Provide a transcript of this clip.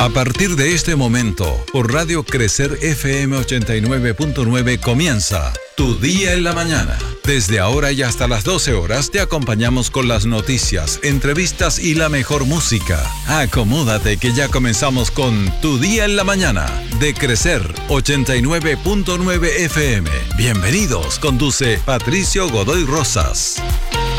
A partir de este momento, por Radio Crecer FM 89.9 comienza Tu Día en la Mañana. Desde ahora y hasta las 12 horas te acompañamos con las noticias, entrevistas y la mejor música. Acomódate que ya comenzamos con Tu Día en la Mañana de Crecer 89.9 FM. Bienvenidos, conduce Patricio Godoy Rosas.